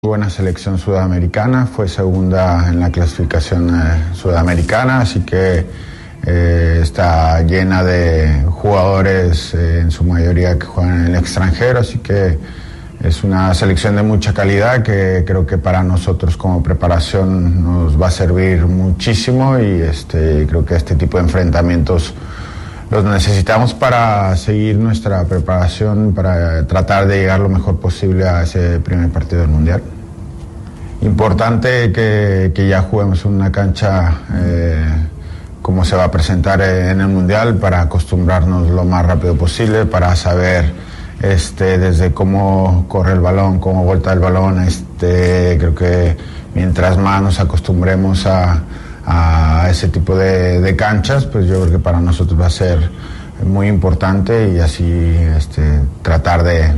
Buena selección sudamericana, fue segunda en la clasificación sudamericana, así que está llena de jugadores, en su mayoría que juegan en el extranjero, así que es una selección de mucha calidad que creo que para nosotros como preparación nos va a servir muchísimo y creo que este tipo de enfrentamientos los necesitamos para seguir nuestra preparación, para tratar de llegar lo mejor posible a ese primer partido del Mundial. Importante que ya juguemos en una cancha como se va a presentar en el Mundial para acostumbrarnos lo más rápido posible, para saber desde cómo corre el balón, cómo vuelta el balón. Creo que mientras más nos acostumbremos a ese tipo de canchas, pues yo creo que para nosotros va a ser muy importante y así tratar de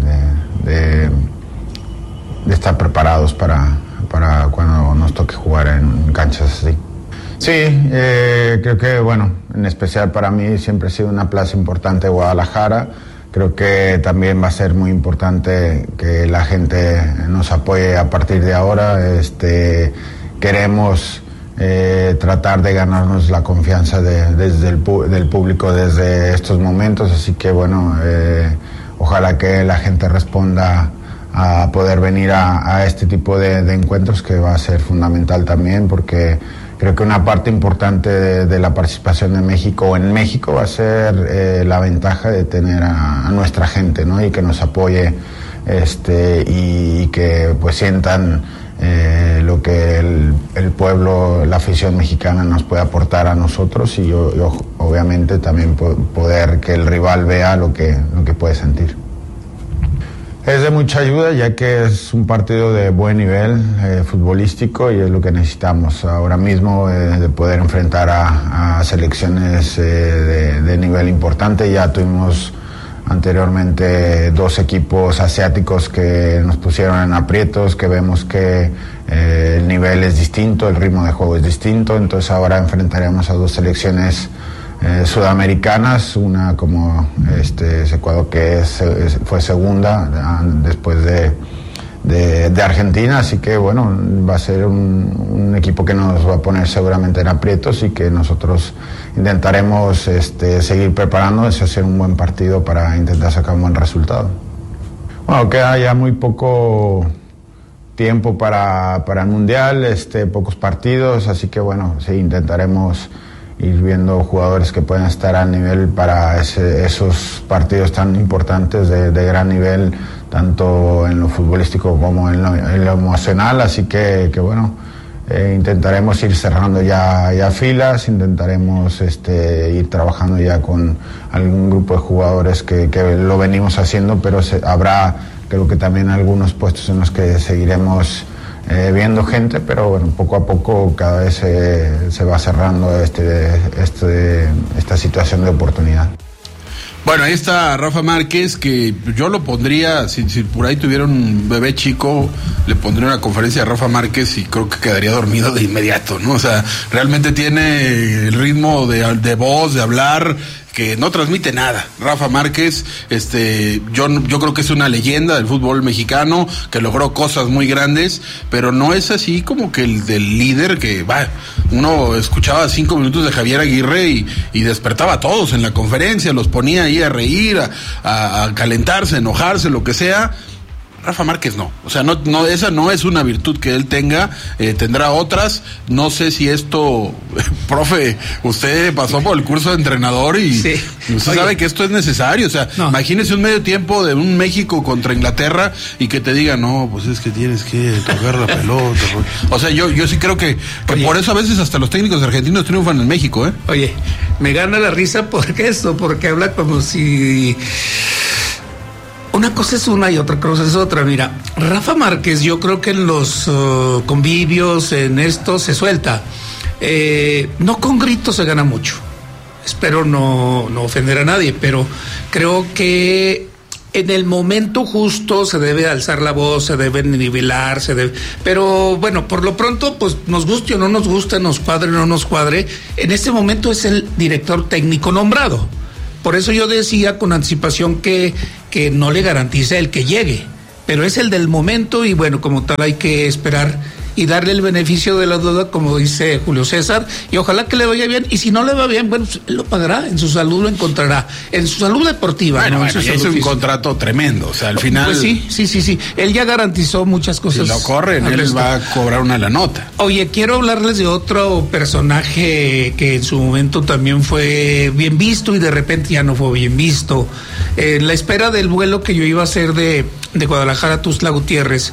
estar preparados para cuando nos toque jugar en canchas así. Sí, creo que en especial para mí siempre ha sido una plaza importante Guadalajara. Creo que también va a ser muy importante que la gente nos apoye a partir de ahora. Queremos tratar de ganarnos la confianza del público desde estos momentos, así que ojalá que la gente responda a poder venir a este tipo de encuentros, que va a ser fundamental también, porque creo que una parte importante de la participación de México en México va a ser la ventaja de tener a nuestra gente, ¿no? Y que nos apoye y que pues sientan lo que el pueblo, la afición mexicana nos puede aportar a nosotros y obviamente también poder que el rival vea lo que puede sentir. Es de mucha ayuda, ya que es un partido de buen nivel futbolístico y es lo que necesitamos ahora mismo, de poder enfrentar a selecciones de nivel importante. Ya tuvimos anteriormente 2 equipos asiáticos que nos pusieron en aprietos, que vemos que el nivel es distinto, el ritmo de juego es distinto, entonces ahora enfrentaremos a 2 selecciones sudamericanas, una como Ecuador, que fue segunda después de Argentina, así que va a ser un equipo que nos va a poner seguramente en aprietos y que nosotros intentaremos seguir preparándonos y hacer un buen partido para intentar sacar un buen resultado. Queda ya muy poco tiempo para el Mundial, pocos partidos, así que sí, intentaremos ir viendo jugadores que pueden estar al nivel para esos partidos tan importantes de gran nivel, tanto en lo futbolístico como en lo emocional, así que intentaremos ir cerrando ya filas, intentaremos ir trabajando ya con algún grupo de jugadores que lo venimos haciendo, pero habrá creo que también algunos puestos en los que seguiremos viendo gente, pero poco a poco cada vez se va cerrando esta situación de oportunidad. Bueno, ahí está Rafa Márquez, que yo lo pondría, si por ahí tuviera un bebé chico, le pondría una conferencia a Rafa Márquez y creo que quedaría dormido de inmediato, ¿no? O sea, realmente tiene el ritmo de voz, de hablar, que no transmite nada. Rafa Márquez, yo creo que es una leyenda del fútbol mexicano, que logró cosas muy grandes, pero no es así como que el del líder que uno escuchaba 5 minutos de Javier Aguirre y despertaba a todos en la conferencia, los ponía ahí a reír, a calentarse, a enojarse, lo que sea. Rafa Márquez no, o sea, no, esa no es una virtud que él tenga, tendrá otras. No sé si esto, profe, usted pasó por el curso de entrenador y sí. Usted sabe que esto es necesario, o sea, imagínese un medio tiempo de un México contra Inglaterra y que te diga, no, pues es que tienes que tocar la pelota. O sea, yo sí creo que por eso a veces hasta los técnicos argentinos triunfan en México, ¿eh? Oye, me gana la risa porque habla como si... Una cosa es una y otra cosa es otra. Mira, Rafa Márquez, yo creo que en los convivios, en esto, se suelta. No con gritos se gana mucho. Espero no ofender a nadie, pero creo que en el momento justo se debe alzar la voz, se debe nivelar, pero por lo pronto, pues nos guste o no nos guste, nos cuadre o no nos cuadre, en este momento es el director técnico nombrado. Por eso yo decía con anticipación que no le garantiza el que llegue, pero es el del momento y bueno, como tal hay que esperar y darle el beneficio de la duda, como dice Julio César, y ojalá que le vaya bien, y si no le va bien, bueno, él lo pagará, en su salud lo encontrará, en su salud deportiva. Bueno, ¿no? es un contrato tremendo, o sea, al final... Pues sí, él ya garantizó muchas cosas. Si lo corren, él va a cobrar una la nota. Oye, quiero hablarles de otro personaje que en su momento también fue bien visto y de repente ya no fue bien visto. En la espera del vuelo que yo iba a hacer de Guadalajara a Tuxtla Gutiérrez,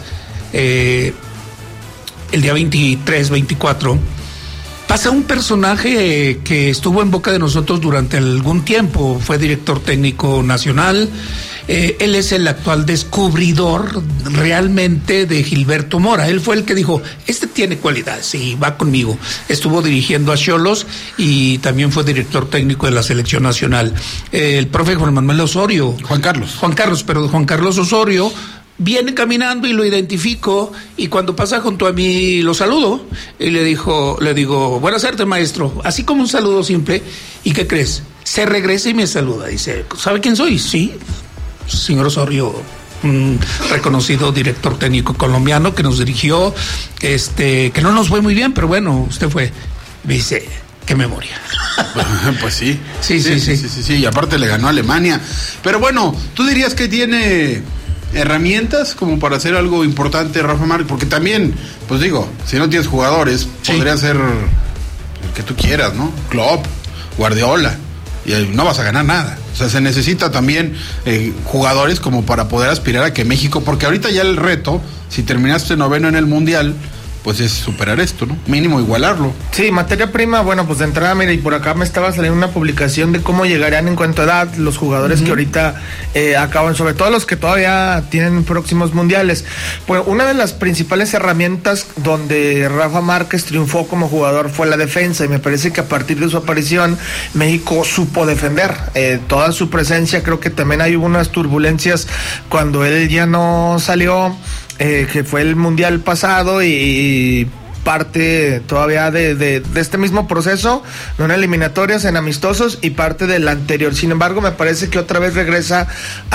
el día 23, 24, pasa un personaje que estuvo en boca de nosotros durante algún tiempo, fue director técnico nacional, él es el actual descubridor realmente de Gilberto Mora, él fue el que dijo, este tiene cualidades y va conmigo, estuvo dirigiendo a Xolos y también fue director técnico de la selección nacional, el profe Juan Manuel Osorio. Juan Carlos Osorio, viene caminando y lo identifico y cuando pasa junto a mí lo saludo y le digo, buenas tardes maestro, así como un saludo simple. ¿Y qué crees? Se regresa y me saluda, dice, ¿sabe quién soy? Sí, señor Osorio, un reconocido director técnico colombiano que nos dirigió, que no nos fue muy bien, pero bueno, usted fue. Me dice, qué memoria. Pues sí. Sí, y aparte le ganó a Alemania. Pero bueno, ¿tú dirías que tiene herramientas como para hacer algo importante Rafa Márquez? Porque también, pues digo, si no tienes jugadores, podría ser el que tú quieras, ¿no? Klopp, Guardiola, y no vas a ganar nada. O sea, se necesita también jugadores como para poder aspirar a que México, porque ahorita ya el reto, si terminaste noveno en el Mundial, pues es superar esto, ¿no? Mínimo igualarlo. Sí, materia prima, bueno, pues de entrada, mira, y por acá me estaba saliendo una publicación de cómo llegarían en cuanto a edad los jugadores que ahorita acaban, sobre todo los que todavía tienen próximos mundiales. Pues una de las principales herramientas donde Rafa Márquez triunfó como jugador fue la defensa, y me parece que a partir de su aparición México supo defender toda su presencia. Creo que también hay unas turbulencias cuando él ya no salió, que fue el mundial pasado y parte todavía de este mismo proceso, no en eliminatorias, en amistosos, y parte del anterior. Sin embargo, me parece que otra vez regresa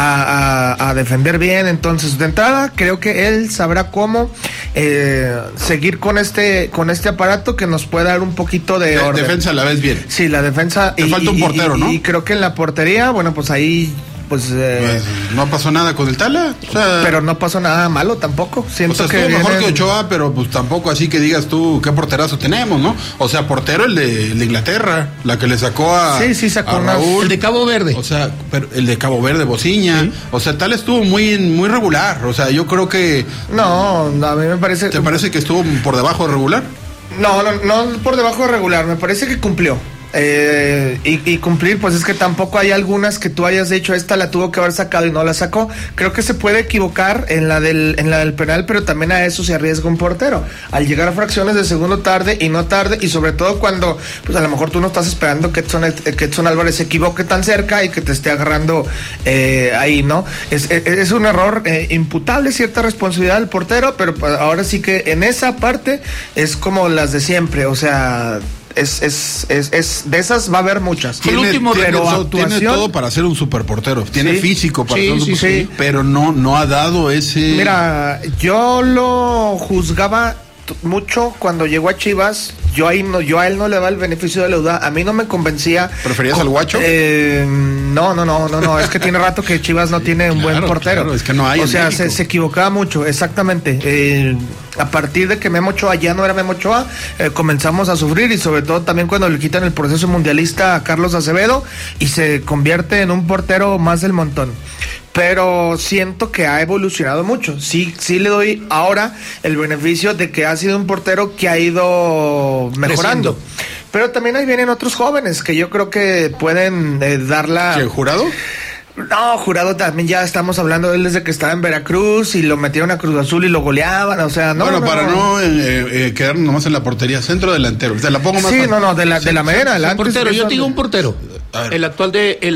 a defender bien. Entonces, de entrada, creo que él sabrá cómo seguir con este aparato que nos puede dar un poquito de orden. Defensa la ves bien. Sí, la defensa. Te falta un portero, ¿no? Y creo que en la portería, bueno, pues ahí... Pues no pasó nada con el Tala, o sea, pero no pasó nada malo tampoco. Siento que estuvo mejor que Ochoa, pero pues tampoco así que digas tú qué porterazo tenemos, ¿no? O sea, portero el de Inglaterra, la que le sacó a sacó a Raúl, el de Cabo Verde. O sea, pero el de Cabo Verde, Bociña, ¿sí? O sea, Tala estuvo muy regular. O sea, yo creo que no, a mí me parece. ¿Te parece que estuvo por debajo de regular? No por debajo de regular. Me parece que cumplió. Y cumplir, pues es que tampoco hay algunas que tú hayas dicho, esta la tuvo que haber sacado y no la sacó. Creo que se puede equivocar en la del penal, pero también a eso se arriesga un portero, al llegar a fracciones de segundo tarde, y sobre todo cuando pues a lo mejor tú no estás esperando que Edson Álvarez se equivoque tan cerca y que te esté agarrando ahí, ¿no? Es un error imputable, cierta responsabilidad del portero, pero ahora sí que en esa parte es como las de siempre, o sea, es de esas va a haber muchas. Tiene todo para ser un superportero. Tiene físico para ser un superportero, pero no ha dado ese. Mira, yo lo juzgaba mucho cuando llegó a Chivas. Yo a él no le daba el beneficio de la duda. A mí no me convencía. ¿Preferías al Guacho? No. Es que tiene rato que Chivas no tiene un buen portero. Claro, es que no hay. O sea, se equivocaba mucho, exactamente. A partir de que Memo Ochoa ya no era Memo Ochoa, comenzamos a sufrir, y sobre todo también cuando le quitan el proceso mundialista a Carlos Acevedo y se convierte en un portero más del montón. Pero siento que ha evolucionado mucho. Sí le doy ahora el beneficio de que ha sido un portero que ha ido mejorando. Pero también ahí vienen otros jóvenes que yo creo que pueden darla. ¿El Jurado? No, Jurado también, ya estamos hablando de él desde que estaba en Veracruz y lo metieron a Cruz Azul y lo goleaban, o sea, no. Bueno, para no quedarnos nomás en la portería, centro delantero. Te la pongo más. Sí, de la media adelante. Portero, yo te digo un portero. El actual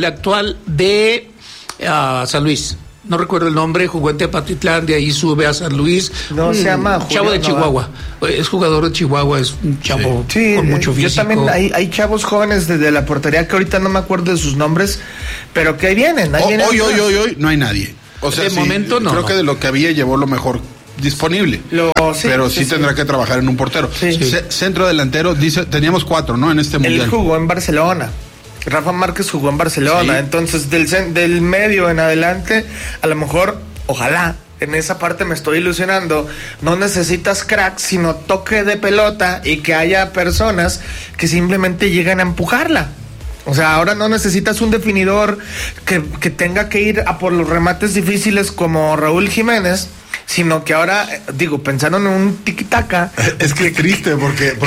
de San Luis. No recuerdo el nombre, jugó en Tepatitlán, de ahí sube a San Luis. No se llama chavo de Chihuahua. Es jugador de Chihuahua, es un chavo con mucho físico. Yo también hay chavos jóvenes desde la portería que ahorita no me acuerdo de sus nombres, pero que ahí vienen. Hoy no hay nadie. O sea, de momento no. Creo que de lo que había llevó lo mejor disponible. Pero sí tendrá que trabajar en un portero. Sí. Centro delantero, dice, teníamos 4, ¿no? En este mundial. Él jugó en Barcelona. Rafa Márquez jugó en Barcelona. Sí. Entonces, del medio en adelante, a lo mejor, ojalá, en esa parte me estoy ilusionando, no necesitas crack, sino toque de pelota y que haya personas que simplemente lleguen a empujarla. O sea, ahora no necesitas un definidor que tenga que ir a por los remates difíciles como Raúl Jiménez, sino que ahora, digo, pensaron en un tiki-taka. Es que es triste porque